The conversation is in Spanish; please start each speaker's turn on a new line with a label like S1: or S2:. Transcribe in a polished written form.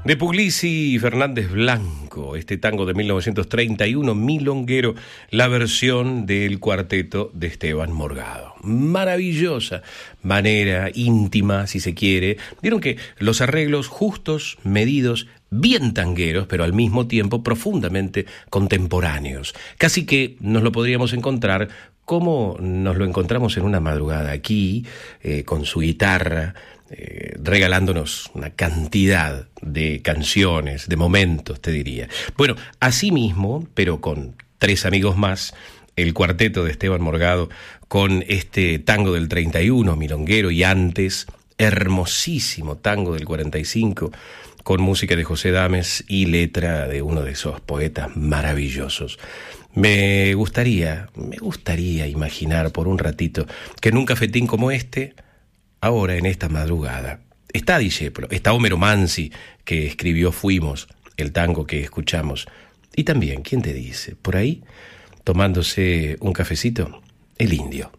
S1: De Puglisi y Fernández Blanco, este tango de 1931, milonguero, la versión del cuarteto de Esteban Morgado. Maravillosa manera, íntima, si se quiere. Vieron que los arreglos justos, medidos, bien tangueros, pero al mismo tiempo profundamente contemporáneos. Casi que nos lo podríamos encontrar como nos lo encontramos en una madrugada aquí, con su guitarra, regalándonos una cantidad de canciones, de momentos, te diría. Bueno, así mismo, pero con tres amigos más, el cuarteto de Esteban Morgado, con este tango del 31, milonguero, y antes, hermosísimo tango del 45, con música de José Dames y letra de uno de esos poetas maravillosos. Me gustaría imaginar por un ratito que en un cafetín como este, ahora en esta madrugada, está Discepolo, está Homero Mansi, que escribió Fuimos, el tango que escuchamos, y también, ¿quién te dice? Por ahí, tomándose un cafecito, el Indio.